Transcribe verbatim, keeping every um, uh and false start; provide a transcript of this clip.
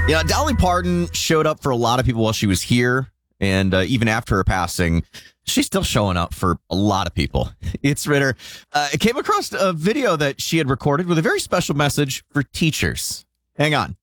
Yeah, Dolly Parton showed up for a lot of people while she was here. And uh, even after her passing, she's still showing up for a lot of people. It's Ritter. Uh, it came across a video that she had recorded with a very special message for teachers. Hang on.